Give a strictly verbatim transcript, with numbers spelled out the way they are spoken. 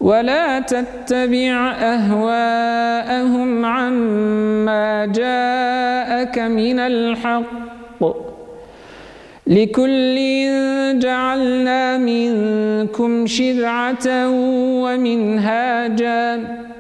ولا تتبع أهواءهم عما جاءك من الحق، لكل جعلنا منكم شرعة ومنهاجا